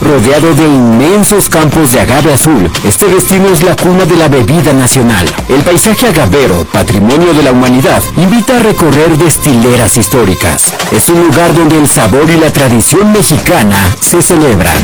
Rodeado de inmensos campos de agave azul, este destino es la cuna de la bebida nacional. El paisaje agavero, patrimonio de la humanidad, invita a recorrer destileras históricas. Es un lugar donde el sabor y la tradición mexicana se celebran.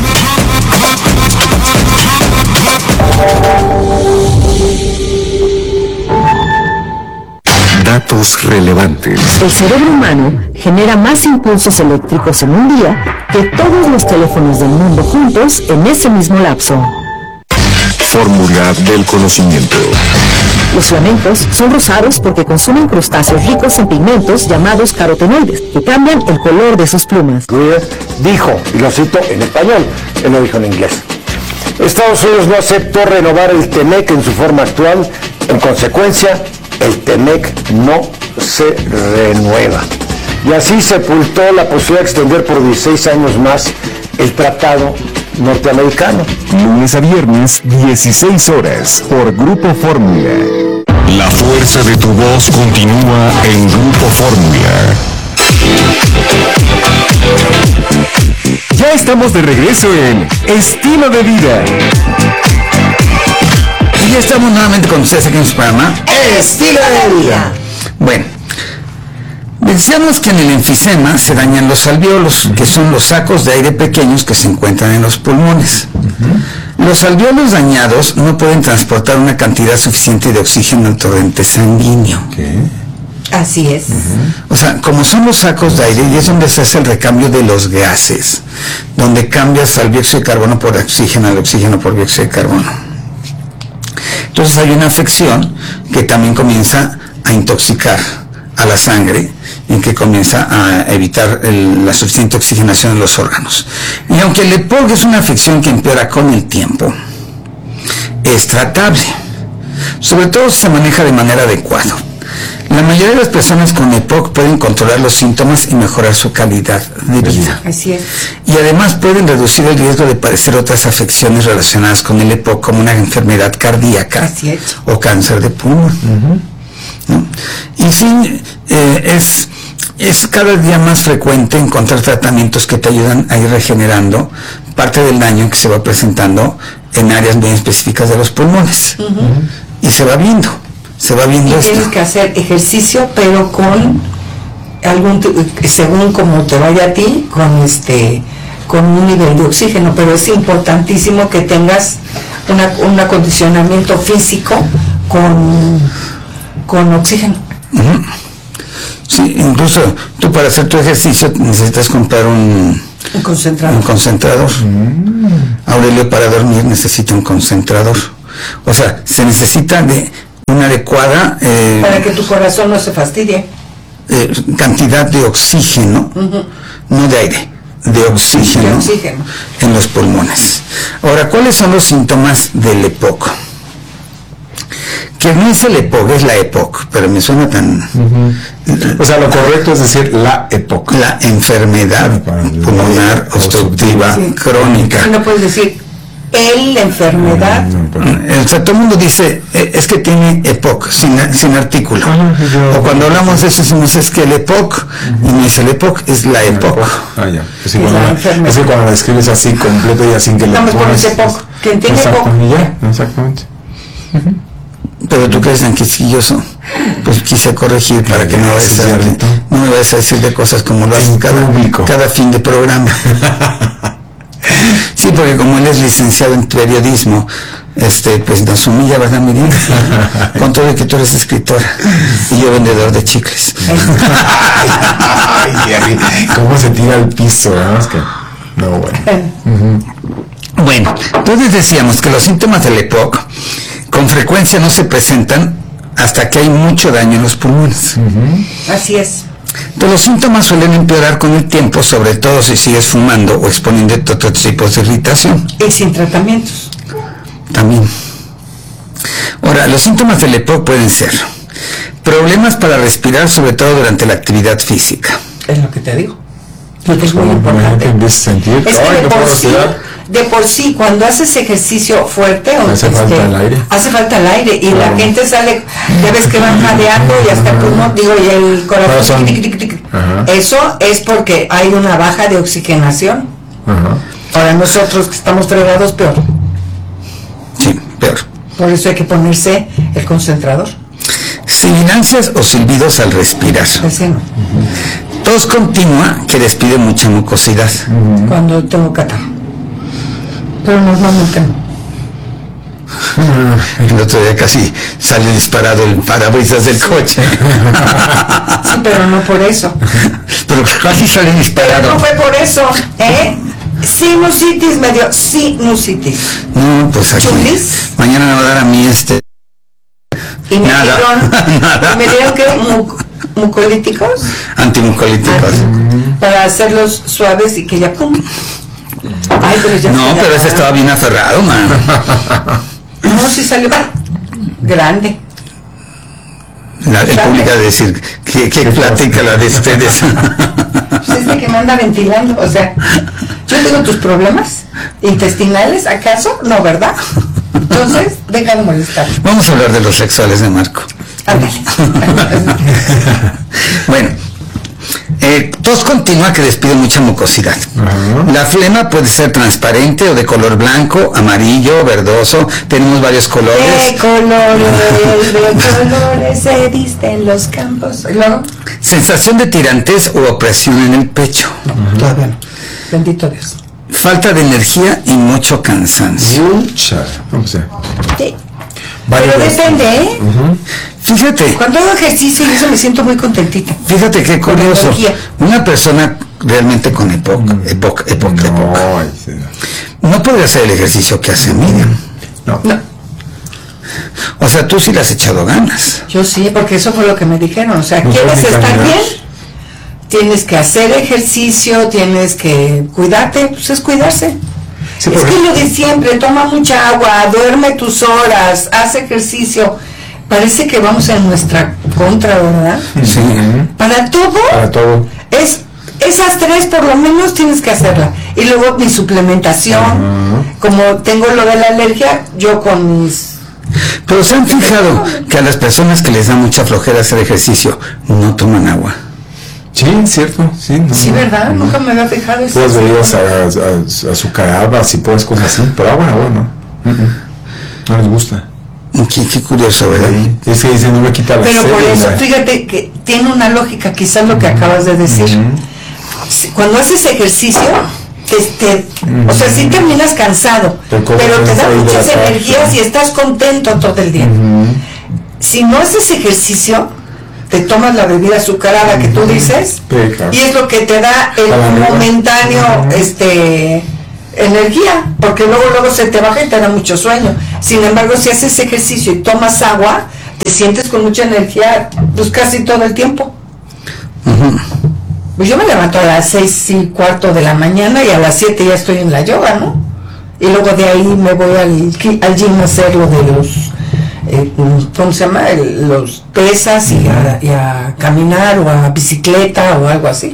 Datos relevantes. El cerebro humano genera más impulsos eléctricos en un día que todos los teléfonos del mundo juntos en ese mismo lapso. Fórmula del conocimiento. Los flamencos son rosados porque consumen crustáceos ricos en pigmentos llamados carotenoides, que cambian el color de sus plumas. Greer dijo, y lo cito en español, él lo dijo en inglés: Estados Unidos no aceptó renovar el TEMEC en su forma actual, en consecuencia, el TEMEC no se renueva. Y así sepultó la posibilidad de extender por 16 años más el tratado norteamericano. Lunes a viernes, 16 horas, por Grupo Fórmula. La fuerza de tu voz continúa en Grupo Fórmula. Ya estamos de regreso en Estilo de Vida. Y ya estamos nuevamente con ustedes aquí en su programa Estilo de Vida. Bueno, decíamos que en el enfisema se dañan los alvéolos, que son los sacos de aire pequeños que se encuentran en los pulmones. Los alvéolos dañados no pueden transportar una cantidad suficiente de oxígeno al torrente sanguíneo. Así es. O sea, como son los sacos de aire, y es donde se hace el recambio de los gases, donde cambias al dióxido de carbono por oxígeno, al oxígeno por dióxido de carbono. Entonces hay una afección que también comienza a intoxicar a la sangre y que comienza a evitar la suficiente oxigenación en los órganos. Y aunque el EPOC es una afección que empeora con el tiempo, es tratable, sobre todo si se maneja de manera adecuada. La mayoría de las personas con EPOC pueden controlar los síntomas y mejorar su calidad de vida. Así es. Y además pueden reducir el riesgo de padecer otras afecciones relacionadas con el EPOC, como una enfermedad cardíaca o cáncer de pulmón. ¿No? Y sí, es cada día más frecuente encontrar tratamientos que te ayudan a ir regenerando parte del daño que se va presentando en áreas bien específicas de los pulmones. Y se va viendo esto. Tienes que hacer ejercicio, pero con según como te vaya a ti, con un nivel de oxígeno, pero es importantísimo que tengas un acondicionamiento físico con oxígeno. Sí, incluso tú para hacer tu ejercicio necesitas comprar un concentrador. Aurelio para dormir necesita un concentrador. O sea, se necesita de una adecuada para que tu corazón no se fastidie, cantidad de oxígeno, no de aire, de oxígeno en los pulmones. Ahora, ¿cuáles son los síntomas del EPOC? Que no es el EPOC, es la EPOC, pero me suena tan... O sea, lo correcto es decir la EPOC. La enfermedad pulmonar obstructiva crónica. No puedes decir la enfermedad. O sea, todo el mundo dice, es que tiene EPOC, sin artículo. O cuando hablamos de eso decimos, es que el EPOC, y no es el EPOC, es la EPOC. Ya. Es que cuando lo escribes así completo y así que le pones... EPOC, que entiende EPOC. Exactamente. Pero tú crees tan quisquilloso, pues quise corregir para que no me vayas a decir de cosas como lo hacen cada fin de programa. Sí, porque como él es licenciado en periodismo, pues nos humilla, ¿verdad, Miriam? Con todo de que tú eres escritora y yo vendedor de chicles. Ay, Jerry, ¿cómo se tira al piso? No, bueno. Bueno, entonces decíamos que los síntomas del EPOC con frecuencia no se presentan hasta que hay mucho daño en los pulmones. Así es. Pero los síntomas suelen empeorar con el tiempo, sobre todo si sigues fumando o exponiéndote a otros tipos de irritación. Y sin tratamientos. También. Ahora, los síntomas del EPOC pueden ser problemas para respirar, sobre todo durante la actividad física. Es lo que te digo. Porque es muy importante. De por sí, cuando haces ejercicio fuerte, hace falta el aire. Hace falta el aire y la gente sale, ya ves que van jadeando y hasta el pulmón, y el corazón. Eso es porque hay una baja de oxigenación. Ahora, nosotros que estamos fregados, peor. Sí, peor. Por eso hay que ponerse el concentrador. Sibilancias o silbidos al respirar. Ese no. Tos continua que despide mucha mucosidad. Cuando tengo catarro. Pero normalmente no. El otro día casi sale disparado el parabrisas del coche. Sí, pero no por eso. Pero casi sale disparado. Pero no fue por eso, ¿eh? Sinusitis me dio, sinusitis. No, pues aquí. ¿Chulis? Mañana me va a dar a mí Y me Nada. dieron, Nada. y me dieron que mucolíticos Antimucolíticos. para hacerlos suaves y que ya pum. Ay, pero ya No, está pero ya. ese estaba bien aferrado, man. No, sí salió grande. El público a decir, ¿qué plática la de ustedes? Pues es de que me anda ventilando, o sea, yo tengo tus problemas intestinales, ¿acaso? No, ¿verdad? Entonces, deja de molestar. Vamos a hablar de los sexuales de Marco. Ándale. Bueno, tos continua que despide mucha mucosidad. La flema puede ser transparente o de color blanco, amarillo, verdoso. Tenemos varios colores. De colores se visten los campos. ¿Y luego? Sensación de tirantes o opresión en el pecho. Todavía no. Bendito Dios. Falta de energía y mucho cansancio. Mucha. Vamos a ver. Sí. Varios Pero días. depende, ¿eh? Fíjate, Cuando hago ejercicio y eso me siento muy contentita. fíjate qué Con curioso. energía. Una persona realmente con época No, ay, sí. no podría hacer el ejercicio que hace Miriam. No. No, O sea, tú sí le has echado ganas. yo sí, porque eso fue lo que me dijeron. O sea, No ¿quieres puedes ni estar caminar. bien? Tienes que hacer ejercicio, tienes que cuidarte, pues es cuidarse. Sí, Es porque- que lo de siempre, toma mucha agua, duerme tus horas, haz ejercicio. Parece que vamos en nuestra contra, ¿verdad? Sí. Para todo, Para todo. esas tres por lo menos tienes que hacerla. Y luego mi suplementación, como tengo lo de la alergia, yo con mis... Pero se han fijado que a las personas que les da mucha flojera hacer ejercicio no toman agua. Sí, cierto. Sí, no, Sí, ¿verdad? Nunca me había fijado eso. Puedes bebidas azucaradas y puedes cosas así, pero agua no. No les gusta. Qué curioso, ¿verdad? Es que dicen, no me quita la Pero sed. por eso, la- fíjate que tiene una lógica, quizás lo que acabas de decir. Cuando haces ejercicio, o sea, sí terminas cansado, Pero como pero te da tienes que muchas hidratarte. energías y estás contento todo el día. Si no haces ejercicio, te tomas la bebida azucarada que tú dices, Sí, claro. y es lo que te da el Para arriba. momentáneo, energía, porque luego se te baja y te da mucho sueño. Sin embargo, si haces ejercicio y tomas agua, te sientes con mucha energía, pues casi todo el tiempo. Pues yo me levanto a las 6:15 de la mañana y a las 7 ya estoy en la yoga, ¿no? Y luego de ahí me voy al gym a hacer lo de los, ¿cómo se llama? Los pesas y a caminar o a bicicleta o algo así.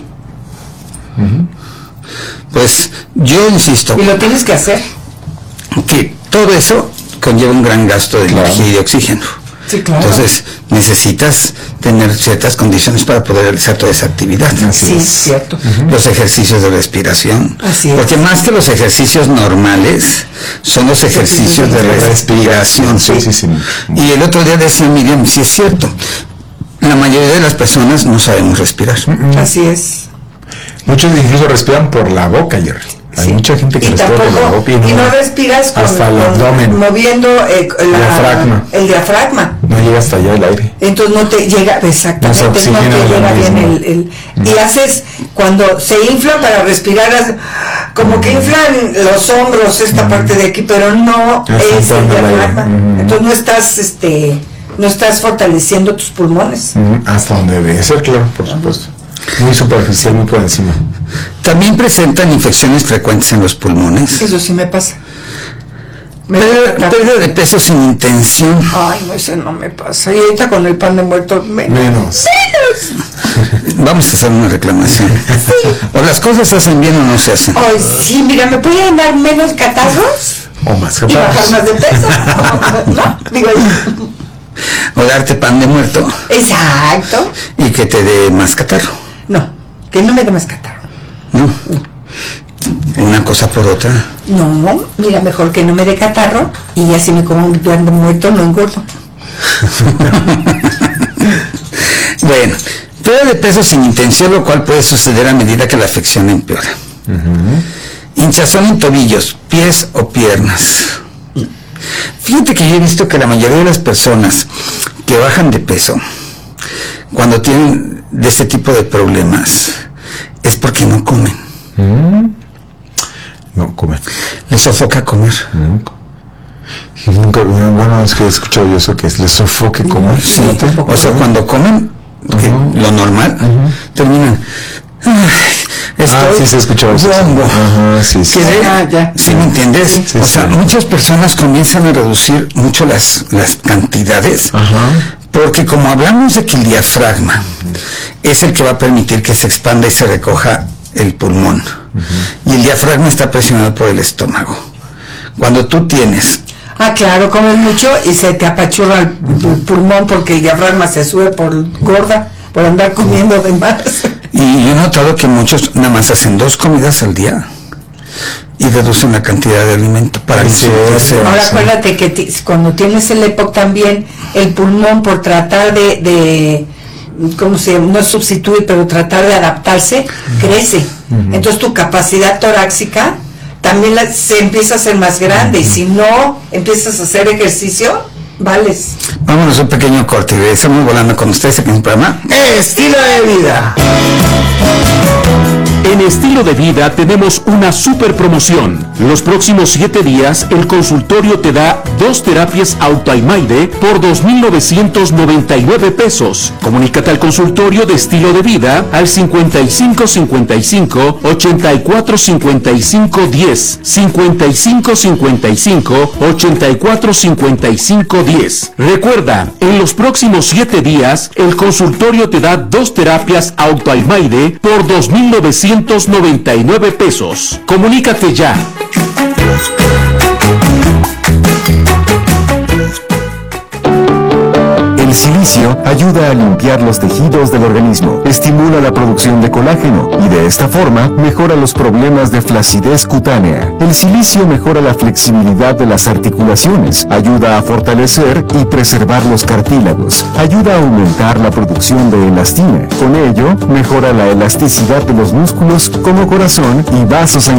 Pues yo insisto Y lo tienes que hacer. que todo eso conlleva un gran gasto de energía y de oxígeno. Sí, claro. Entonces necesitas tener ciertas condiciones para poder realizar toda esa actividad. Sí, es cierto. Los ejercicios de respiración. Así es. Porque más que los ejercicios normales, son los ejercicios de respiración. Sí, sí, sí. Y el otro día decía Miriam, sí es cierto, la mayoría de las personas no sabemos respirar. Así es. Muchos incluso respiran por la boca, Jerry. Hay Sí. mucha gente que Y respira por la tampoco, boca y no respiras hasta el abdomen. moviendo Diafragma. el diafragma. No llega hasta allá el aire. Entonces no te llega, exactamente, No no, se te oxigena llega lo bien mismo. y haces, cuando se infla para respirar, como que inflan los hombros, esta parte de aquí, pero no Está es el entrando el aire. diafragma. Entonces no estás fortaleciendo tus pulmones. Hasta donde debe ser, claro, por supuesto. Muy superficial, muy por encima. También presentan infecciones frecuentes en los pulmones. Eso sí me pasa. Pérdida de peso sin intención. Ay, no, ese no me pasa. Y ahorita con el pan de muerto, Menos. Vamos a hacer una reclamación. O las cosas se hacen bien o no se hacen. Ay, sí, mira, ¿me pueden dar menos catarros? O más Y bajar capaz. más de peso. ¿No? Digo yo. O darte pan de muerto Exacto. y que te dé más catarro. No, que no me dé más catarro. ¿No? una cosa por otra. No, mira, mejor que no me dé catarro y así me como un duende muerto, no engordo. Bueno, pérdida de peso sin intención, lo cual puede suceder a medida que la afección empeora. Hinchazón en tobillos, pies o piernas. Fíjate que yo he visto que la mayoría de las personas que bajan de peso, cuando tienen de este tipo de problemas, es porque no comen. No comen. Les sofoca comer. Y nunca, bueno, es que he escuchado yo eso, que les sofoque comer. Sí, o sea, cuando comen, lo normal, terminan. Sí se ha escuchado eso. Sí. ¿Sí me entiendes? Sí, o sea, muchas personas comienzan a reducir mucho las cantidades. Porque como hablamos de que el diafragma es el que va a permitir que se expanda y se recoja el pulmón, y el diafragma está presionado por el estómago. Cuando tú tienes... Claro, comes mucho y se te apachurra el pulmón porque el diafragma se sube por gorda, por andar comiendo de más. Y yo he notado que muchos nada más hacen 2 comidas al día y reducen la cantidad de alimento para Ahora acuérdate que cuando tienes el EPOC también, el pulmón, por tratar de ¿cómo se llama? No sustituir, pero tratar de adaptarse, crece. Entonces tu capacidad torácica también se empieza a hacer más grande, y si no empiezas a hacer ejercicio, vales. Vámonos a un pequeño corte y regresamos volando con ustedes aquí en el programa Estilo de Vida. En Estilo de Vida tenemos una super promoción. Los próximos 7 días, el consultorio te da 2 terapias Autoimaide por 2,999 pesos. Comunícate al consultorio de Estilo de Vida al 5555 84 55 10, 5555 84 55 10. Recuerda, en los próximos 7 días, el consultorio te da 2 terapias Autoimaide por 2,999 pesos. Comunícate ya. El silicio ayuda a limpiar los tejidos del organismo, estimula la producción de colágeno y de esta forma mejora los problemas de flacidez cutánea. El silicio mejora la flexibilidad de las articulaciones, ayuda a fortalecer y preservar los cartílagos, ayuda a aumentar la producción de elastina. Con ello, mejora la elasticidad de los músculos como corazón y vasos sanguíneos.